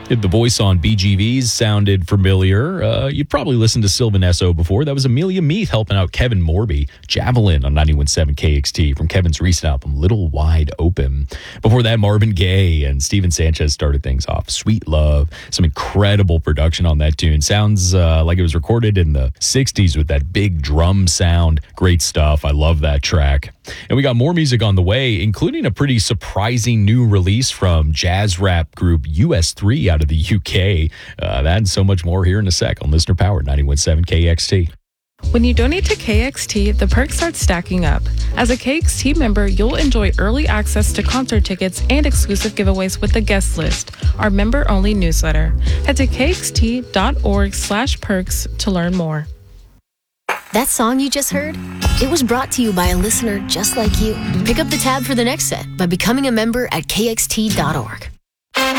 If the voice on BGVs sounded familiar, you've probably listened to Sylvan Esso before. That was Amelia Meath helping out Kevin Morby. Javelin on 91.7 KXT from Kevin's recent album, Little Wide Open. Before that, Marvin Gaye and Steven Sanchez started things off. Sweet Love. Some incredible production on that tune. Sounds like it was recorded in the 60s with that big drum sound. Great stuff. I love that track. And we got more music on the way, including a pretty surprising new release from jazz rap group US3 out of the UK. That and so much more here in a sec on Listener Power 91.7 KXT. When you donate to KXT, the perks start stacking up. As a KXT member, you'll enjoy early access to concert tickets and exclusive giveaways with the guest list, our member-only newsletter. Head to kxt.org/perks to learn more. That song you just heard? It was brought to you by a listener just like you. Pick up the tab for the next set by becoming a member at kxt.org.